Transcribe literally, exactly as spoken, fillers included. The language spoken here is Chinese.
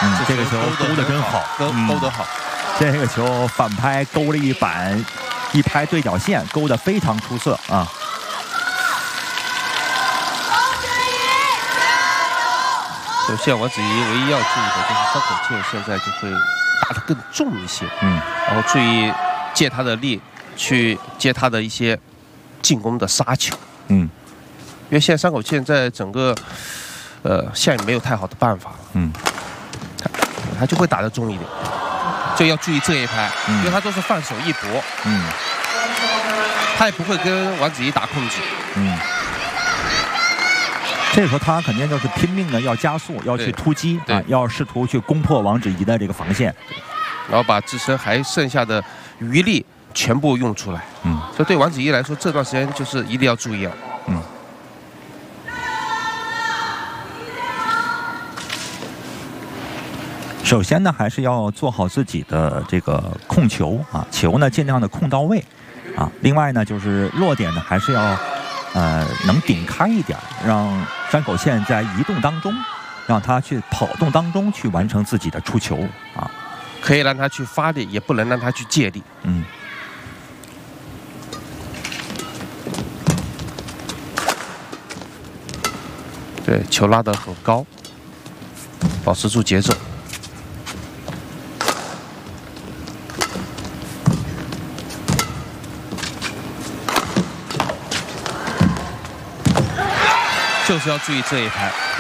嗯，这个球勾得真好， 勾勾得好。 这个球反拍勾了一板，一拍对角线，勾得非常出色啊。 首先，王子怡唯一要注意的就是张口庆现在就会打得更重一些， 嗯， 然后注意借他的力去接他的一些进攻的杀球， 嗯， 因为现在山口茜在整个呃线没有太好的办法， 嗯， 他他就会打得重一点，就要注意这一拍， 嗯、 因为他都是放手一搏， 嗯， 他也不会跟王子怡打控制， 嗯。这个时候他肯定就是拼命的要加速，要去突击啊，要试图去攻破王子怡的这个防线， 然后把自身还剩下的余力全部用出来。 嗯， 所以对王子怡来说，这段时间就是一定要注意了。 嗯。首先呢，还是要做好自己的这个控球啊，球呢尽量的控到位啊。另外呢，就是落点呢还是要。呃，能顶开一点，让山口茜在移动当中，让他去跑动当中去完成自己的出球啊， 可以让他去发力，也不能让他去借力。 嗯。 对，球拉得很高，保持住节奏。就是要注意这一拍。